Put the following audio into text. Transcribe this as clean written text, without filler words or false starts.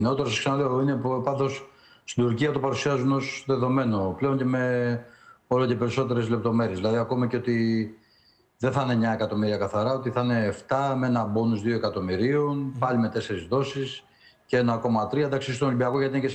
Νεότερο, σας ξαναλέω, είναι πάντως στην Τουρκία το παρουσιάζουν ως δεδομένο πλέον και με όλο και περισσότερες λεπτομέρειες. Δηλαδή, ακόμα και ότι δεν θα είναι 9 εκατομμύρια καθαρά, ότι θα είναι 7 με ένα μπόνους 2 εκατομμυρίων, πάλι με 4 δόσεις και 1,3. Εντάξει, στον Ολυμπιακό γιατί είναι και